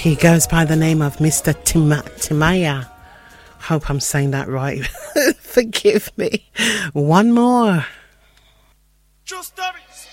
He goes by the name of Mr. Timaya. Hope I'm saying that right. Forgive me. One more. True story.